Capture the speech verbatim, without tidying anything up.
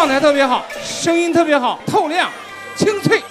状态特别好，声音特别好，透亮、清脆。